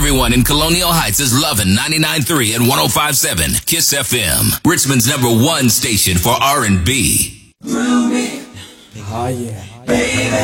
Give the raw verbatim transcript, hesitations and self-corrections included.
Everyone in Colonial Heights is loving ninety-nine point three and one oh five point seven Kiss F M, Richmond's number one station for R and B. Oh, yeah. Baby.